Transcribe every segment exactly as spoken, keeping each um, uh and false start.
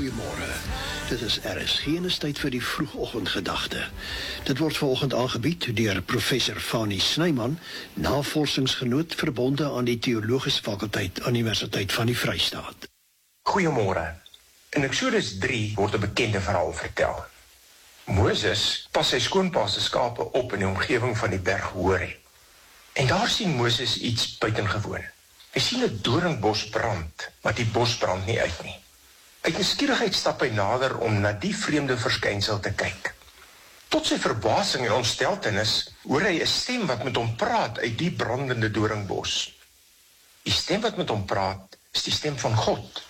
Goeiemôre. Dit is R S G en is tyd vir die vroegoggendgedagte. Dit word vanoggend aangebied deur professor Fanie Snyman, navorsingsgenoot verbonde aan die Teologiese Fakulteit Universiteit van die Vrystaat. Goeiemôre. In Eksodus drie word 'n bekende verhaal vertel. Moses pas sy skoonpa se skape op in die omgewing van die berg Horeb. En daar sien Moses iets buitengewoon. Hy sien 'n doringbos brand, maar die bos brand nie uit nie. Uit nuuskierigheid stap hy nader om na die vreemde verskynsel te kyk. Tot sy verbasing en ontsteltenis hoor hy 'n stem wat met hom praat uit die brandende doringbos. Die stem wat met hom praat is die stem van God.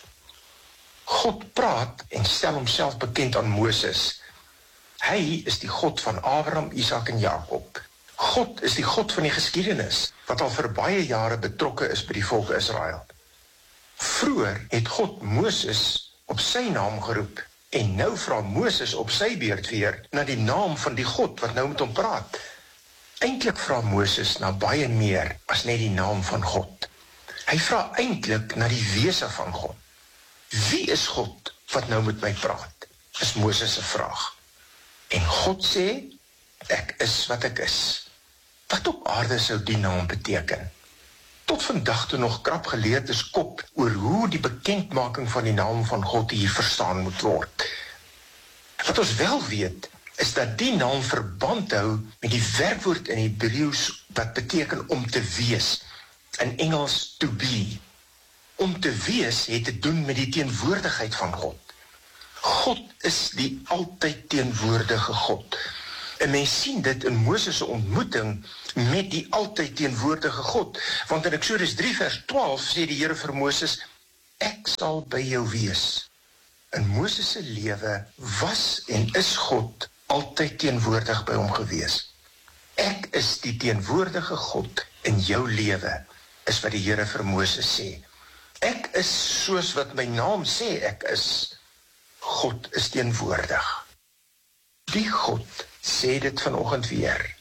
God praat en stel homself bekend aan Moses. Hy is die God van Abraham, Isak en Jakob. God is die God van die geskiedenis, wat al vir baie jare betrokke is by die volk Israel. Vroeger het God Moses op sy naam geroep, en nou vra Moses op sy beurt weer na die naam van die God wat nou met hom praat. Eintlik vra Moses na baie meer as net die naam van God. Hy vra eintlik na die wese van God. Wie is God wat nou met my praat? Is Moses se vraag. En God sê, ek is wat ek is. Wat op aarde sou die naam beteken? Tot vandag toe nog krap geleerdes kop oor hoe die bekendmaking van die naam van God hier verstaan moet word. Wat ons wel weet, is dat die naam verband hou met die werkwoord in Hebreëus wat beteken om te wees, in Engels to be. Om te wees het te doen met die teenwoordigheid van God. God is die altyd teenwoordige God. En mens sien dit in Moses se ontmoeting met die altyd teenwoordige God. Want in Eksodus drie vers twaalf sê die Here vir Moses, ek sal by jou wees. In Moses se lewe was en is God altyd teenwoordig by hom gewees. Ek is die teenwoordige God in jou lewe, is wat die Here vir Moses sê. Ek is soos wat my naam sê ek is. God is teenwoordig. Die God sê dit vanoggend weer.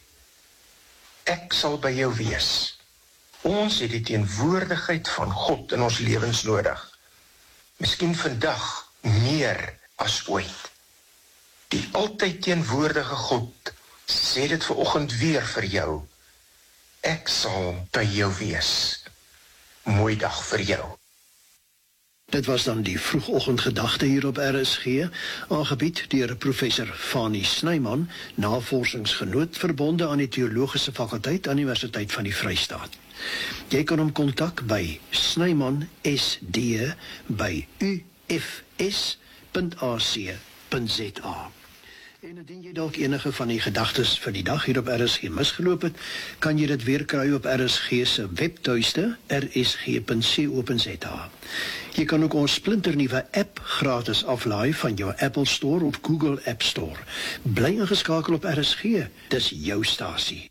Ek sal by jou wees. Ons het die teenwoordigheid van God in ons lewens nodig. Miskien vandag meer as ooit. Die altyd teenwoordige God sê dit vanoggend weer vir jou. Ek sal by jou wees. Mooi dag vir jou. Dit was dan die vroegoggendgedagte hier op R S G, aangebied deur professor Fanie Snyman, navorsingsgenoot verbonde aan die Teologiese Fakulteit Universiteit van die Vrystaat. Jy kan hom kontak by Snyman S D by U F S punt A C punt Z A. En indien jy dalk enige van die gedagtes vir die dag hier op R S G misgeloop het, kan jy dit weer kry op R S G se webtuiste, r s g punt co punt za. Jy kan ook ons splinternuwe app gratis aflaai van jou Apple Store of Google App Store. Bly ingeskakel op R S G, dis jou stasie.